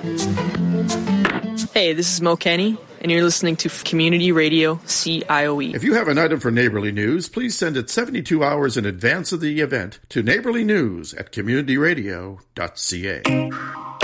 Hey, this is Mo Kenny, and you're listening to Community Radio CIOE. If you have an item for Neighborly News, please send it 72 hours in advance of the event to neighborlynews@communityradio.ca.